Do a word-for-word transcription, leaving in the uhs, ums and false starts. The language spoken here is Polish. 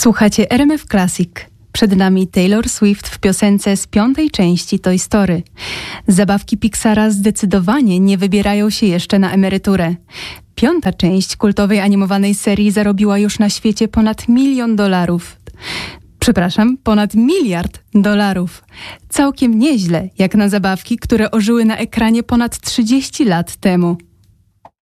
Słuchacie R M F Classic. Przed nami Taylor Swift w piosence z piątej części Toy Story. Zabawki Pixara zdecydowanie nie wybierają się jeszcze na emeryturę. Piąta część kultowej animowanej serii zarobiła już na świecie ponad milion dolarów. Przepraszam, ponad miliard dolarów. Całkiem nieźle, jak na zabawki, które ożyły na ekranie ponad trzydzieści lat temu.